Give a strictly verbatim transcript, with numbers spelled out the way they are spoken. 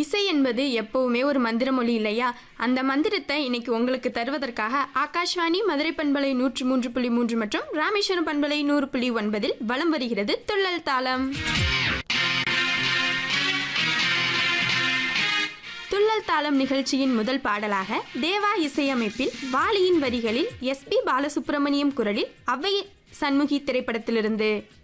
இசை என்பது எப்பவுமே ஒரு மந்திர மொழி இல்லையா? அந்த மந்திரத்தை இன்னைக்கு உங்களுக்கு தருவதற்காக ஆகாஷ்வாணி மதுரை பண்பலை நூற்று மூன்று புள்ளி மூன்று மற்றும் ராமேஸ்வரம் பண்பலை நூறு புள்ளி ஒன்பதில் வலம் வருகிறது துள்ளல் தாளம். துள்ளல் தாளம் நிகழ்ச்சியின் முதல் பாடலாக தேவா இசையமைப்பில் வாலியின் வரிகளில் எஸ் பி பாலசுப்ரமணியம் குரலில் அவ்வை சண்முகி திரைப்படத்திலிருந்து